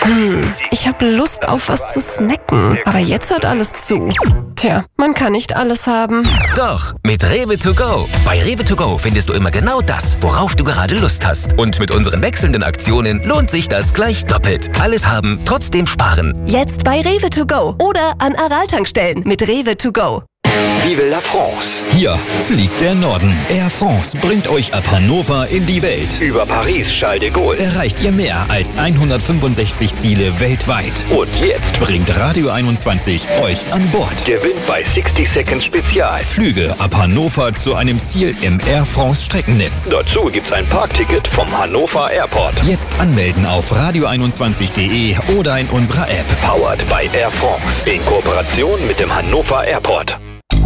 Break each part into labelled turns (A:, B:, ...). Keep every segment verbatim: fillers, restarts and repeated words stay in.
A: Hm, ich habe Lust auf was zu snacken, aber jetzt hat alles zu. Tja, man kann nicht alles haben.
B: Doch, mit Rewe to go. Bei Rewe to go findest du immer genau das, worauf du gerade Lust hast. Und mit unseren wechselnden Aktionen lohnt sich das gleich doppelt. Alles haben, trotzdem sparen.
C: Jetzt bei Rewe to go oder an Aral-Tankstellen mit Rewe to go.
D: Vive la France.
E: Hier fliegt der Norden. Air France bringt euch ab Hannover in die Welt.
D: Über Paris, Charles de Gaulle.
E: Erreicht ihr mehr als hundertfünfundsechzig Ziele weltweit.
D: Und jetzt
E: bringt Radio einundzwanzig euch an Bord.
D: Gewinnt bei sixty Seconds Spezial.
E: Flüge ab Hannover zu einem Ziel im Air France Streckennetz.
D: Dazu gibt's ein Parkticket vom Hannover Airport.
E: Jetzt anmelden auf radio einundzwanzig punkt de oder in unserer App.
D: Powered by Air France. In Kooperation mit dem Hannover Airport.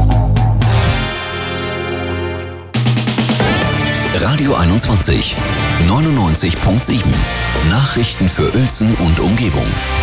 F: Radio einundzwanzig, neunundneunzig Komma sieben. Nachrichten für Uelzen und Umgebung.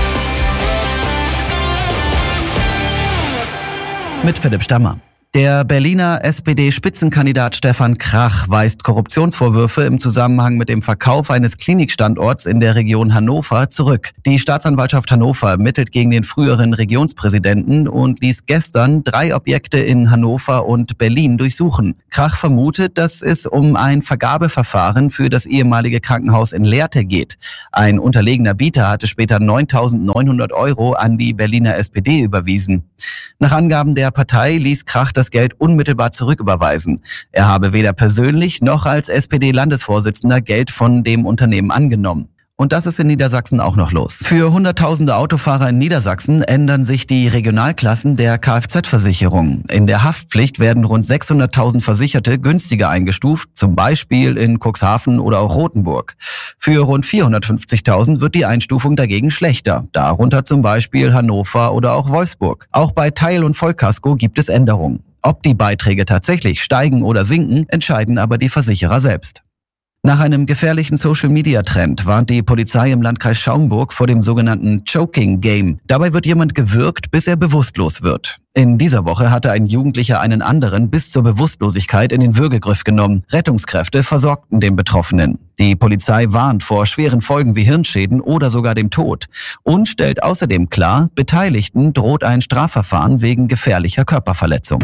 G: Mit Philipp Stammer. Der Berliner S P D-Spitzenkandidat Stefan Krach weist Korruptionsvorwürfe im Zusammenhang mit dem Verkauf eines Klinikstandorts in der Region Hannover zurück. Die Staatsanwaltschaft Hannover ermittelt gegen den früheren Regionspräsidenten und ließ gestern drei Objekte in Hannover und Berlin durchsuchen. Krach vermutet, dass es um ein Vergabeverfahren für das ehemalige Krankenhaus in Lehrte geht. Ein unterlegener Bieter hatte später neuntausendneunhundert Euro an die Berliner S P D überwiesen. Nach Angaben der Partei ließ Krach das Geld unmittelbar zurücküberweisen. Er habe weder persönlich noch als S P D-Landesvorsitzender Geld von dem Unternehmen angenommen. Und das ist in Niedersachsen auch noch los. Für hunderttausende Autofahrer in Niedersachsen ändern sich die Regionalklassen der Kfz-Versicherung. In der Haftpflicht werden rund sechshunderttausend Versicherte günstiger eingestuft, zum Beispiel in Cuxhaven oder auch Rothenburg. Für rund vierhundertfünfzigtausend wird die Einstufung dagegen schlechter, darunter zum Beispiel Hannover oder auch Wolfsburg. Auch bei Teil- und Vollkasko gibt es Änderungen. Ob die Beiträge tatsächlich steigen oder sinken, entscheiden aber die Versicherer selbst. Nach einem gefährlichen Social-Media-Trend warnt die Polizei im Landkreis Schaumburg vor dem sogenannten Choking Game. Dabei wird jemand gewürgt, bis er bewusstlos wird. In dieser Woche hatte ein Jugendlicher einen anderen bis zur Bewusstlosigkeit in den Würgegriff genommen. Rettungskräfte versorgten den Betroffenen. Die Polizei warnt vor schweren Folgen wie Hirnschäden oder sogar dem Tod und stellt außerdem klar, Beteiligten droht ein Strafverfahren wegen gefährlicher Körperverletzung.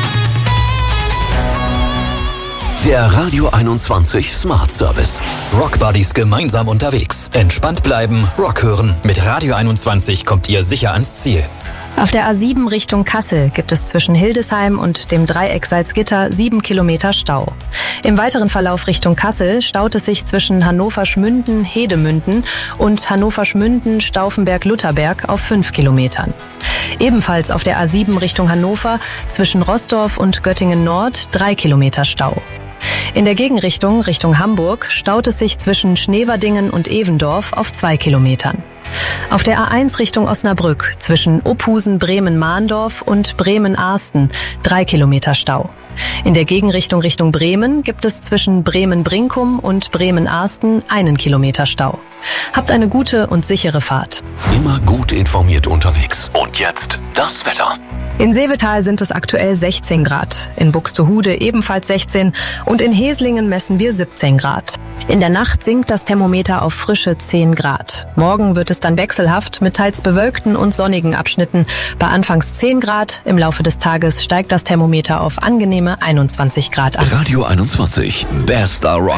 F: Der Radio einundzwanzig Smart Service.
E: Rock Buddies gemeinsam unterwegs. Entspannt bleiben, Rock hören. Mit Radio einundzwanzig kommt ihr sicher ans Ziel.
H: Auf der A sieben Richtung Kassel gibt es zwischen Hildesheim und dem Dreieck Salzgitter sieben Kilometer Stau. Im weiteren Verlauf Richtung Kassel staut es sich zwischen Hannover-Schmünden, Hedemünden und Hannover-Schmünden, Stauffenberg-Lutherberg auf fünf Kilometern. Ebenfalls auf der A sieben Richtung Hannover zwischen Roßdorf und Göttingen Nord drei Kilometer Stau. In der Gegenrichtung Richtung Hamburg staut es sich zwischen Schneverdingen und Evendorf auf zwei Kilometern. Auf der A eins Richtung Osnabrück zwischen Ophusen, Bremen-Mahndorf und Bremen-Arsten drei Kilometer Stau. In der Gegenrichtung Richtung Bremen gibt es zwischen Bremen-Brinkum und Bremen-Arsten einen Kilometer Stau. Habt eine gute und sichere Fahrt.
F: Immer gut informiert unterwegs. Und jetzt das Wetter.
H: In Seevetal sind es aktuell sechzehn Grad, in Buxtehude ebenfalls sechzehn und in Heslingen messen wir siebzehn Grad. In der Nacht sinkt das Thermometer auf frische zehn Grad. Morgen wird es dann wechselhaft mit teils bewölkten und sonnigen Abschnitten. Bei anfangs zehn Grad, im Laufe des Tages steigt das Thermometer auf angenehme einundzwanzig Grad an.
F: Radio einundzwanzig, bester Rock.